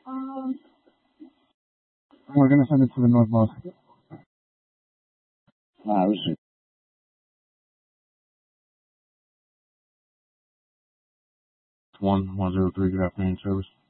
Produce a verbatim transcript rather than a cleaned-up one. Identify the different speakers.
Speaker 1: Um, we're gonna send it to the northmost. Ah, we should. One one zero three. Good afternoon, service.